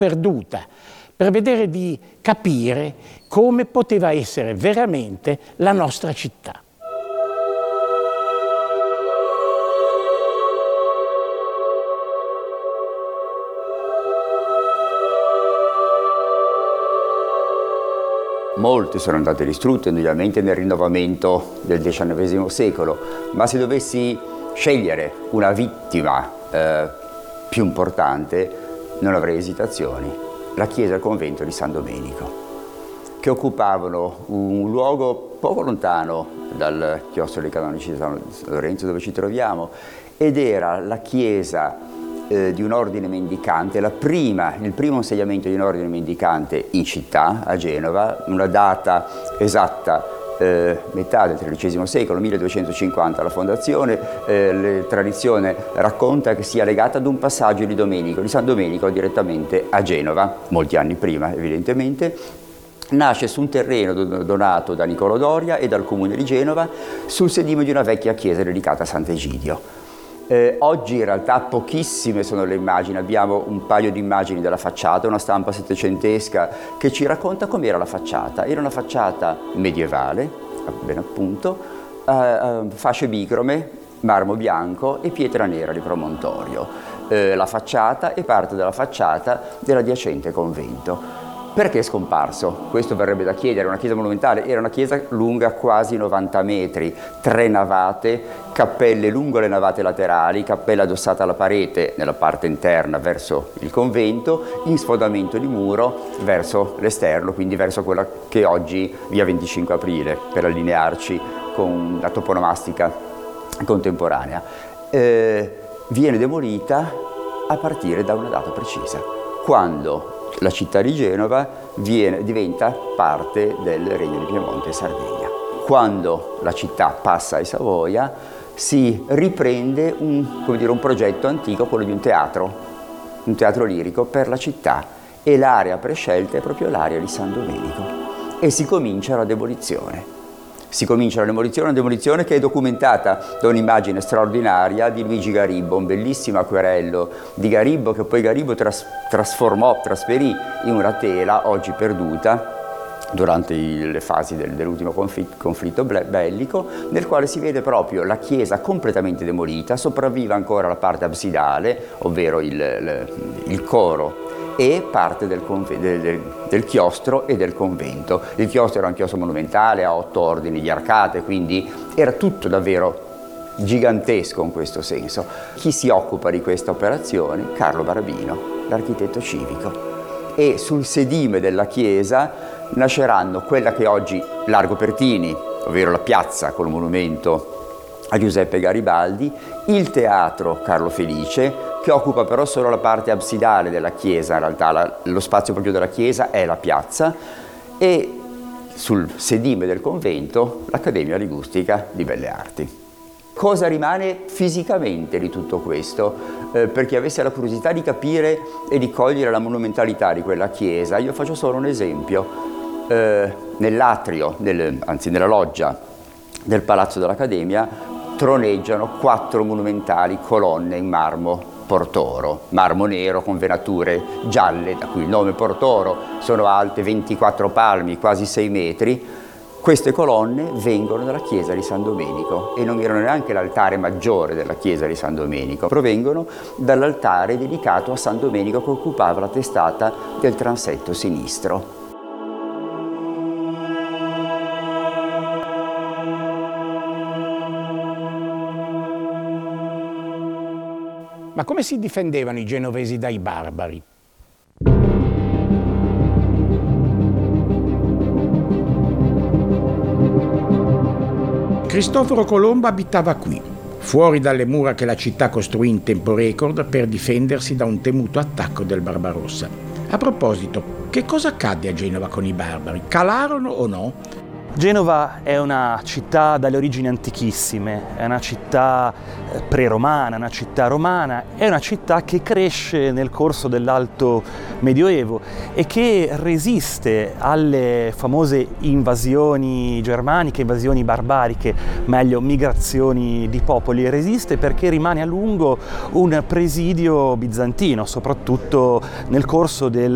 perduta, per vedere di capire come poteva essere veramente la nostra città. Molte sono andate distrutte, indubbiamente, nel rinnovamento del XIX secolo, ma se dovessi scegliere una vittima più importante, non avrei esitazioni. La chiesa e il convento di San Domenico, che occupavano un luogo poco lontano dal chiostro dei canonici di San Lorenzo, dove ci troviamo, ed era la chiesa di un ordine mendicante, il primo insediamento di un ordine mendicante in città, a Genova, una data esatta, metà del XIII secolo, 1250 la fondazione. La tradizione racconta che sia legata ad un passaggio di San Domenico direttamente a Genova, molti anni prima evidentemente. Nasce su un terreno donato da Niccolò Doria e dal comune di Genova, sul sedime di una vecchia chiesa dedicata a Sant'Egidio. Oggi in realtà pochissime sono le immagini, abbiamo un paio di immagini della facciata, una stampa settecentesca che ci racconta com'era la facciata. Era una facciata medievale, ben appunto, fasce bicrome, marmo bianco e pietra nera di promontorio. La facciata e parte della facciata dell'adiacente convento. Perché è scomparso? Questo verrebbe da chiedere. Una chiesa monumentale, era una chiesa lunga quasi 90 metri, 3 navate, cappelle lungo le navate laterali, cappella addossata alla parete nella parte interna verso il convento, in sfondamento di muro verso l'esterno, quindi verso quella che oggi via 25 aprile, per allinearci con la toponomastica contemporanea. Viene demolita a partire da una data precisa, quando la città di Genova diventa parte del Regno di Piemonte e Sardegna. Quando la città passa ai Savoia si riprende un progetto antico, quello di un teatro lirico per la città, e l'area prescelta è proprio l'area di San Domenico e si comincia la demolizione. Una demolizione che è documentata da un'immagine straordinaria di Luigi Garibbo, un bellissimo acquerello di Garibbo che poi Garibbo trasferì in una tela oggi perduta durante le fasi dell'ultimo conflitto bellico, nel quale si vede proprio la chiesa completamente demolita, sopravvive ancora la parte absidale, ovvero il coro, e parte del chiostro e del convento. Il chiostro era un chiostro monumentale a 8 ordini di arcate, quindi era tutto davvero gigantesco in questo senso. Chi si occupa di questa operazione? Carlo Barabino, l'architetto civico. E sul sedime della chiesa nasceranno quella che oggi Largo Pertini, ovvero la piazza col monumento a Giuseppe Garibaldi, il teatro Carlo Felice, che occupa però solo la parte absidale della chiesa, in realtà lo spazio proprio della chiesa è la piazza, e sul sedime del convento l'Accademia Ligustica di Belle Arti. Cosa rimane fisicamente di tutto questo? Per chi avesse la curiosità di capire e di cogliere la monumentalità di quella chiesa, io faccio solo un esempio. Nell'atrio, nella loggia del Palazzo dell'Accademia, troneggiano 4 monumentali colonne in marmo Portoro, marmo nero con venature gialle, da cui il nome Portoro. Sono alte 24 palmi, quasi 6 metri. Queste colonne vengono dalla chiesa di San Domenico e non erano neanche l'altare maggiore della chiesa di San Domenico, provengono dall'altare dedicato a San Domenico che occupava la testata del transetto sinistro. Ma come si difendevano i genovesi dai barbari? Cristoforo Colombo abitava qui, fuori dalle mura che la città costruì in tempo record per difendersi da un temuto attacco del Barbarossa. A proposito, che cosa accadde a Genova con i barbari? Calarono o no? Genova è una città dalle origini antichissime, è una città pre-romana, una città romana, è una città che cresce nel corso dell'Alto Medioevo e che resiste alle famose invasioni germaniche, invasioni barbariche, meglio migrazioni di popoli, resiste perché rimane a lungo un presidio bizantino, soprattutto nel corso del